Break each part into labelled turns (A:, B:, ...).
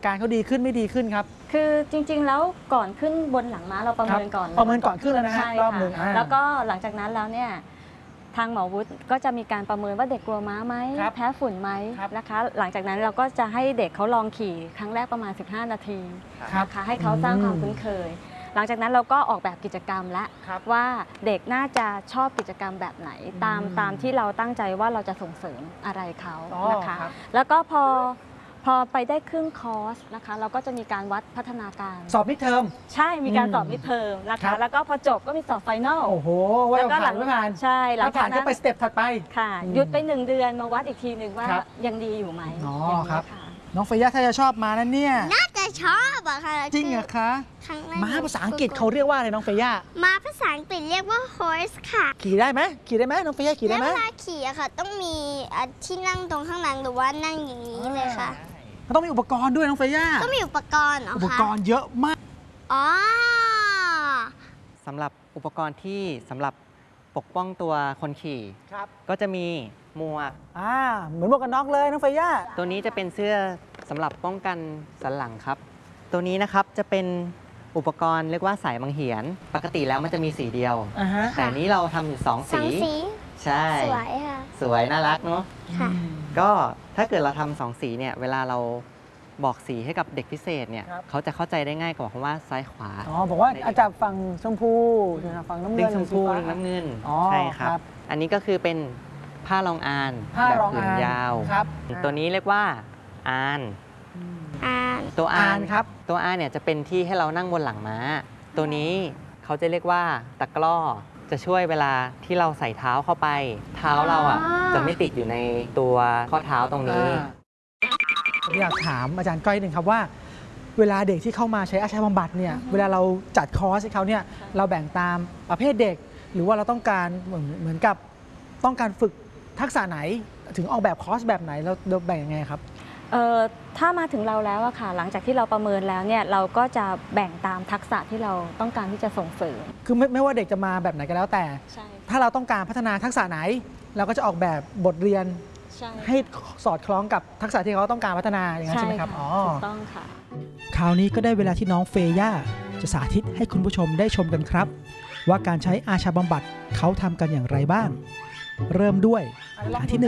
A: การเขาดีขึ้นไม่ดีขึ้นครับ
B: คือจริงๆแล้วก่อนขึ้นบนหลังม้าเราประเมินก่อน
A: ประเมินก่อนขึ้นแล้วนะฮะรอบหนึ่ง
B: แล้วก็หลังจากนั้นแล้วเนี่ยทางหมอวุฒิก็จะมีการประเมินว่าเด็กกลัวม้าไหมแพ้ฝุ่นไหมนะคะหลังจากนั้นเราก็จะให้เด็กเขาลองขี่ครั้งแรกประมาณ15 นาทีนะคะให้เขาสร้างความคุ้นเคยหลังจากนั้นเราก็ออกแบบกิจกรรมแล้วว่าเด็กน่าจะชอบกิจกรรมแบบไหนตามที่เราตั้งใจว่าเราจะส่งเสริมอะไรเขานะคะแล้วก็พอไปได้ครึ่งคอร์สนะคะเราก็จะมีการวัดพัฒนาการ
A: สอบมิดเทอม
B: ใช่มีการสอบมิดเทอมนะคะแล้วก็พอจบก็มีสอบไฟนอล
A: โอ้โหว่าเราผ่านไม่ผ่าน
B: ใช่หลังจาก
A: นั้นก็ไปสเต็ปถัดไป
B: ค่ะหยุดไป1 เดือนมาวัดอีกทีหนึ่งว่ายังดีอยู่ไหม
A: อ๋อครับน้องเฟย่าถ้าจะชอบมานั่นเนี่ย
C: น่าจะชอบอะค่ะ
A: จริงเหรอคะม้าภาษาอังกฤษเขาเรียกว่าอะไรน้องเฟย่า
C: ม้าภาษาอังกฤษเรียกว่า horse ค่ะ
A: ขี่ได้ไหมน้องเฟย่าขี่ได้ไหม
C: เวลาขี่อะค่ะต้องมีที่นั่งตรงข้างหลังหรือว่านั่งอย่างนี้เลยค่ะ
A: มันต้องมีอุปกรณ์ด้วยน้องเฟย่า
C: ต้องมีอุปกรณ์เหรอคะ
A: อุปกรณ์เยอะมาก
C: อ๋อ
D: สำหรับอุปกรณ์ที่สำหรับปกป้องตัวคนขี่ก็จะมีหมวก
A: เหมือนหมวกกันน็อกเลยน้องเฟย่า
D: ตัวนี้จะเป็นเสื้อสำหรับป้องกันสันหลังครับตัวนี้นะครับจะเป็นอุปกรณ์เรียกว่าสายบังเหียนปกติแล้วมันจะมีสีเดียวแต่นี้เราทำอยู่2 สีใช่
C: สวยค่ะ
D: สวยน่ารักเนาะก็ถ้าเกิดเราทำ2 สีเนี่ยเวลาเราบอกสีให้กับเด็กพิเศษเนี่ยเขาจะเข้าใจได้ง่ายกว่าคำว่าซ้ายขวา
A: บอกว่าอาจารย์ฟังชมพูฟังน้ำเงิน
D: ชมพูน้ำเงินใช่ครับอันนี้ก็คือเป็นผ้ารองอานแบบผืนยาวตัวนี้เรียกว่าอานตัวอานครับตัวอานเนี่ยจะเป็นที่ให้เรานั่งบนหลังม้าตัวนี้เขาจะเรียกว่าตะกร้อจะช่วยเวลาที่เราใส่เท้าเข้าไปเท้าเราจะไม่ติดอยู่ในตัวข้อเท้าตรงนี้
A: ผมอยากถามอาจารย์ก้อยหนึ่งครับว่าเวลาเด็กที่เข้ามาใช้อาชญาบำบัดเนี่ยเวลาเราจัดคอร์สให้เขาเนี่ยเราแบ่งตามประเภทเด็กหรือว่าเราต้องการเหมือนกับต้องการฝึกทักษะไหนถึงออกแบบคอร์สแบบไหนเราแบ่งยังไงครับ
B: ถ้ามาถึงเราแล้วอะค่ะหลังจากที่เราประเมินแล้วเนี่ยเราก็จะแบ่งตามทักษะที่เราต้องการที่จะส่งเสริม
A: คือไม่ว่าเด็กจะมาแบบไหนก็แล้วแต่ถ้าเราต้องการพัฒนาทักษะไหนเราก็จะออกแบบบทเรียนให้สอดคล้องกับทักษะที่เขาต้องการพัฒนาอย่างนั้นใช่ไหมครับ
B: ถูกต้องค่ะ
A: คราวนี้ก็ได้เวลาที่น้องเฟย่าจะสาธิตให้คุณผู้ชมได้ชมกันครับว่าการใช้อาชาบำบัดเขาทำกันอย่างไรบ้างเริ่มด้วยอันที่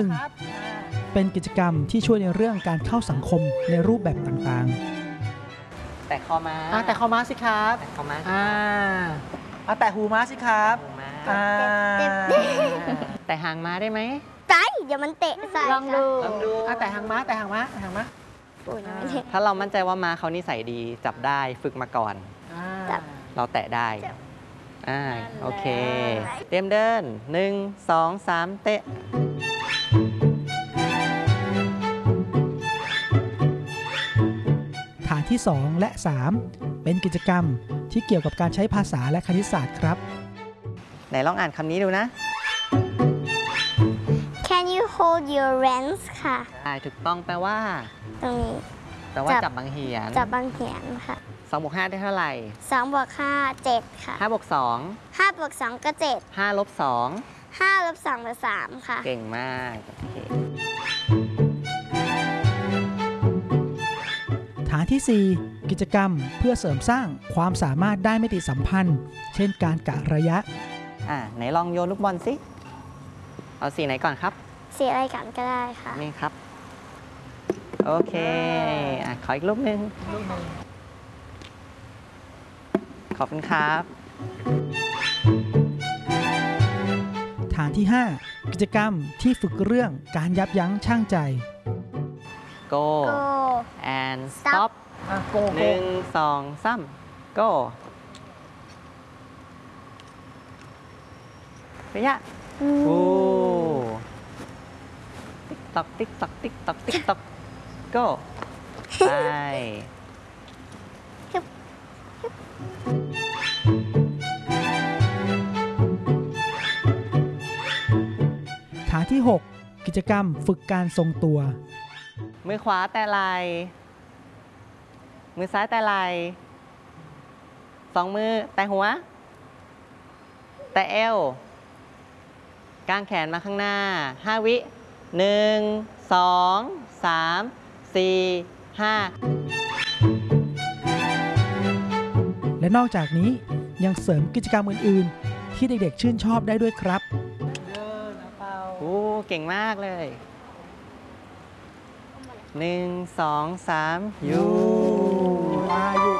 A: 1เป็นกิจกรรมที่ช่วยในเรื่องการเข้าสังคมในรูปแบบต่าง
D: ๆแต่คอม้า
A: แต่คอม้าสิครับ
D: แต่คอม้า
A: แต่หูม้าสิครับ
D: แต่หางม้าได้ไหม
C: ได้เดี๋ยวมันเตะใส่
B: ลองดู
A: แต่หางม้า
D: ถ้าเรามั่นใจว่าม้าเขานิสัยดีจับได้ฝึกมาก่อนเราแตะได้โอเคเตรียมเดิน1 2 3เตะ
A: ฐานที่2และ3เป็นกิจกรรมที่เกี่ยวกับการใช้ภาษาและคณิตศาสตร์ครับ
D: ไหนลองอ่านคำนี้ดูนะ
C: Can you hold your reins ค่ะ
D: ถูกต้องแปลว่า
C: ตรงนี้
D: แปลว่าจับบางเหียน
C: ค่ะ
D: 2 บวก 5ได้เท่าไหร่
C: 2 บวก 5 7ค่ะ
D: 5 บวก 2
C: 5 บวก 2 ก็ 7
D: 5 ลบ 2
C: 5 ลบ 2 เป็น 3 ค่ะ
D: เก่งมาก
A: ฐานที่ 4 กิจกรรมเพื่อเสริมสร้างความสามารถด้านมิติสัมพันธ์เช่นการกะระยะ
D: ไหนลองโยนลูกบอลสิเอาสีไหนก่อนครับ
C: สีอะไรกันก็ได้ค่ะ
D: นี่ครับโอเคขออีกรูปหนึ่งขอบคุณครับ
A: ฐานที่ 5 กิจกรรมที่ฝึกเรื่องการยับยั้งชั่งใจ
D: Go and stop 1 2 3 Go เฟียติ๊กตอกติ๊กตอกติ๊กตอกติ๊กตอก Go ไป
A: ฐานที่ 6 กิจกรรมฝึกการทรงตัว
D: มือขวาแต่ไหล่มือซ้ายแต่ไหล่2 มือแต่หัวแต่เอวกางแขนมาข้างหน้า5 วิ1 2 3 4 5
A: และนอกจากนี้ยังเสริมกิจกรรมอื่นๆ ที่เด็กๆชื่นชอบได้ด้วยครับ
D: โอ้เก่งมากเลย1 2 3ยู